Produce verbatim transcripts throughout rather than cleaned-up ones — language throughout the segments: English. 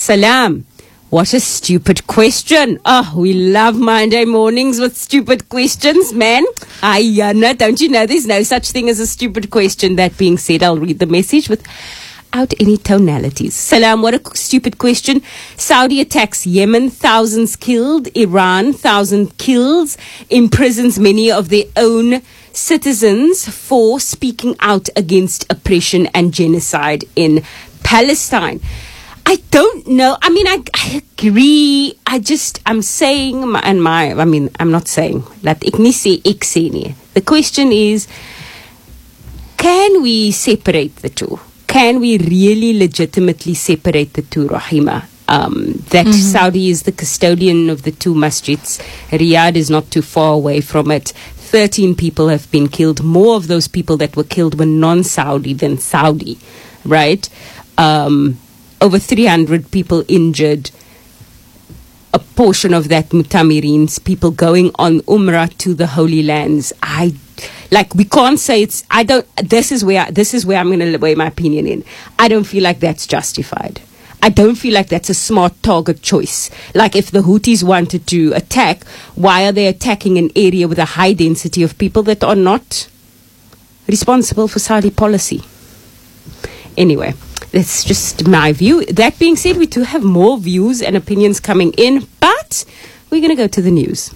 Salam. What a stupid question. Oh, we love Monday mornings with stupid questions, man. Ayana, don't you know there's no such thing as a stupid question? That being said, I'll read the message without any tonalities. Salam, what a stupid question. Saudi attacks Yemen, thousands killed. Iran, thousand kills. Imprisons many of their own citizens for speaking out against oppression and genocide in Palestine. I don't know. I mean, I, I agree. I just, I'm saying, my, and my, I mean, I'm not saying that ek nie sê ek sê nie. The question is, can we separate the two? Can we really legitimately separate the two, Rahima? Um, that mm-hmm. Saudi is the custodian of the two masjids. Riyadh is not too far away from it. thirteen people have been killed. More of those people that were killed were non-Saudi than Saudi, right? Um... Over three hundred people injured. A portion of that mutamirins, people going on Umrah to the Holy Lands. I, like, we can't say it's, I don't, this is where, this is where I'm going to weigh my opinion in. I don't feel like that's justified. I don't feel like that's a smart target choice. Like, if the Houthis wanted to attack, why are they attacking an area with a high density of people that are not responsible for Saudi policy? Anyway. That's just my view. That being said, we do have more views and opinions coming in, but we're going to go to the news.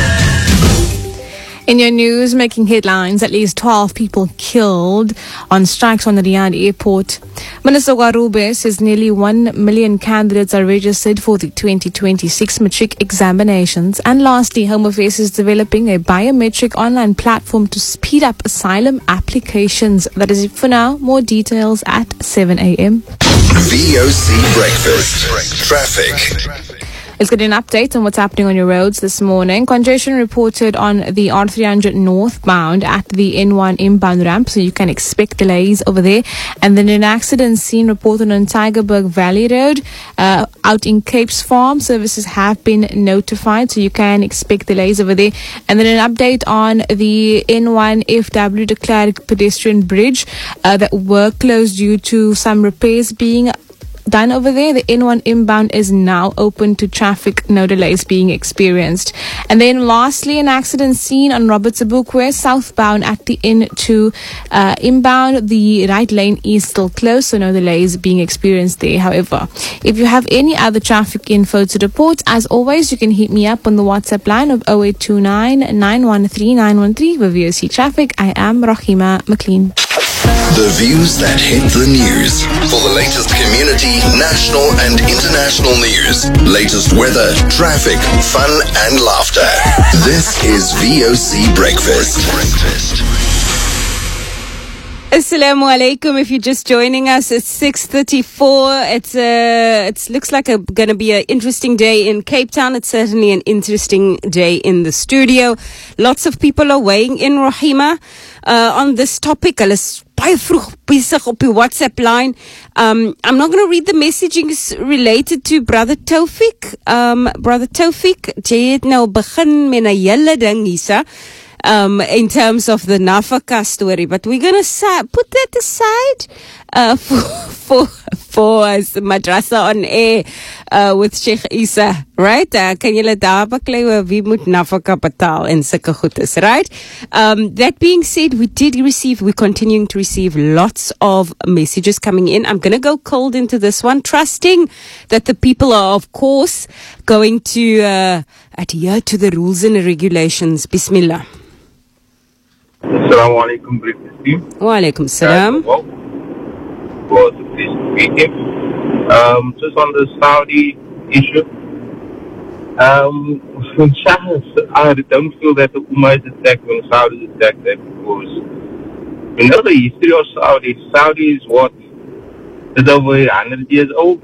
In your news, making headlines, at least twelve people killed on strikes on the Riyadh airport. Minister Warube says nearly one million candidates are registered for the twenty twenty-six matric examinations. And lastly, Home Affairs is developing a biometric online platform to speed up asylum applications. That is it for now. More details at seven a.m. V O C Breakfast. Traffic. Let's get an update on what's happening on your roads this morning. Congestion reported on the R three hundred northbound at the N one inbound ramp, so you can expect delays over there. And then an accident scene reported on Tygerberg Valley Road uh, out in Capes Farm. Services have been notified, so you can expect delays over there. And then an update on the N one F W de Klerk pedestrian bridge uh, that were closed due to some repairs being done over there. The N one inbound is now open to traffic, no delays being experienced. And then lastly, an accident scene on Roberts Abukwe southbound at the N two uh, inbound. The right lane is still closed, so no delays being experienced there. However, if you have any other traffic info to report, as always, you can hit me up on the WhatsApp line of zero eight two nine, nine one three, nine one three with V O C Traffic. I am Rahima McLean. The views that hit the news. For the latest community, national and international news. Latest weather, traffic, fun and laughter. This is V O C Breakfast. Assalamu alaikum. If you're just joining us, it's six thirty-four. It's uh, it looks like a going to be an interesting day in Cape Town. It's certainly an interesting day in the studio. Lots of people are weighing in, Rahima, uh, on this topic. Hulle is baie vroeg besig op die WhatsApp line. Um, I'm not going to read the messagings related to Brother Tawfiq. Um, Brother Tawfiq, jy het nou begin met 'n hele ding hierse. Um, in terms of the Nafaka story, but we're gonna sa- put that aside uh, for for for as madrasa on air uh, with Sheikh Isa, right? Uh, kan julle daar baklei oor wie moet Nafaka betaal en sulke goedes, right? Um, that being said, we did receive, we're continuing to receive lots of messages coming in. I'm gonna go cold into this one, trusting that the people are, of course, going to uh, adhere to the rules and regulations. Bismillah. Assalamu alaikum, breakfast team. Wa alaikum salam. Well, was this weekend. Um, just on the Saudi issue. Um, I don't feel that the Ummah is attacked when Saudi is attacked, that because you know the history of Saudi. Saudi is what is over one hundred years old.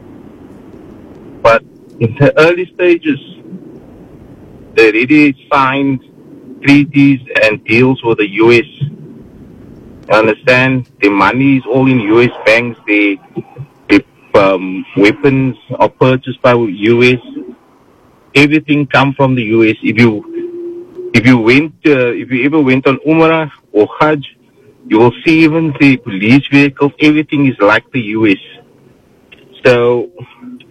But in the early stages, they already signed treaties and deals with the U S. You understand? The money is all in U S banks. The, the um, weapons are purchased by U S. Everything comes from the U S. If you if you went uh, if you ever went on Umrah or Hajj, you will see even the police vehicles. Everything is like the U S. So